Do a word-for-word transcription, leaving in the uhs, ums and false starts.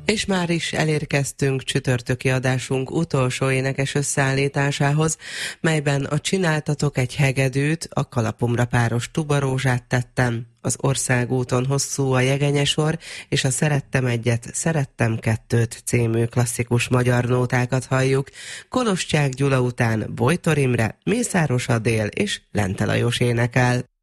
És már is elérkeztünk csütörtöki adásunk utolsó énekes összeállításához, melyben a Csináltatok egy hegedűt, a Kalapomra páros tubarózsát tettem, az Országúton hosszú a jegenyesor, és a Szerettem egyet, Szerettem kettőt című klasszikus magyar nótákat halljuk. Koloscsák Gyula után Bojtor Imre, Mészáros Adél és Lente Lajos énekel.